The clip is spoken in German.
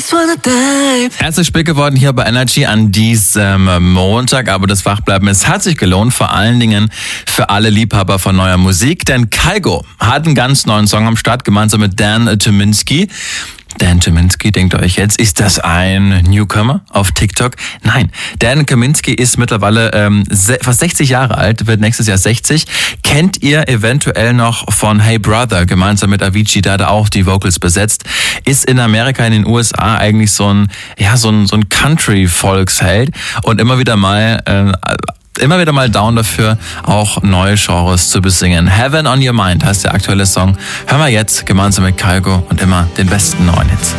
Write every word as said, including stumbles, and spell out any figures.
just wanna dive. Es ist spät geworden hier bei Energy an diesem Montag, aber das Wachbleiben, es hat sich gelohnt, vor allen Dingen für alle Liebhaber von neuer Musik, denn Kygo hat einen ganz neuen Song am Start, gemeinsam mit Dan Tyminski. Dan Tyminski, denkt euch jetzt, ist das ein Newcomer auf TikTok? Nein, Dan Tyminski ist mittlerweile ähm, fast sechzig Jahre alt, wird nächstes Jahr sechzig. Kennt ihr eventuell noch von Hey Brother, gemeinsam mit Avicii, da hat er auch die Vocals besetzt. Ist in Amerika, in den U S A eigentlich so ein, ja, so ein, so ein Country-Volksheld und immer wieder mal... Äh, Immer wieder mal down dafür, auch neue Genres zu besingen. Heaven on Your Mind heißt der aktuelle Song. Hören wir jetzt gemeinsam mit Kygo und immer den besten neuen Hits.